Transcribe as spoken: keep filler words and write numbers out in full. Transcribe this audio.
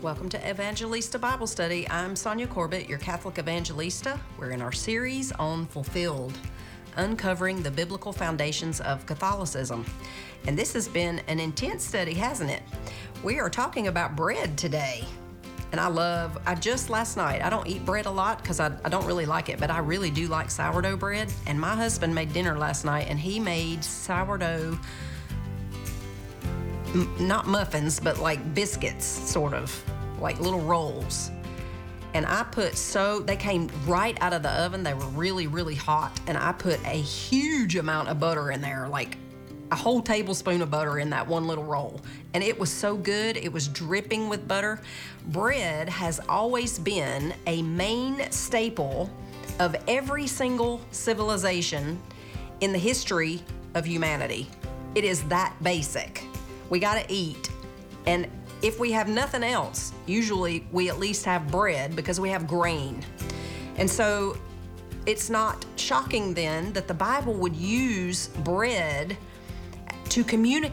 Welcome to Evangelista Bible Study. I'm Sonia Corbett, your Catholic Evangelista. We're in our series on Fulfilled, uncovering the biblical foundations of Catholicism. And this has been an intense study, hasn't it? We are talking about bread today. And I love, I just last night, I don't eat bread a lot because I, I don't really like it, but I really do like sourdough bread. And my husband made dinner last night and he made sourdough, m- not muffins, but like biscuits, sort of, like little rolls. And I put so, they came right out of the oven. They were really, really hot. And I put a huge amount of butter in there, like a whole tablespoon of butter in that one little roll. And it was so good. It was dripping with butter. Bread has always been a main staple of every single civilization in the history of humanity. It is that basic. We gotta eat. And if we have nothing else, usually we at least have bread because we have grain. And so it's not shocking then that the Bible would use bread to communicate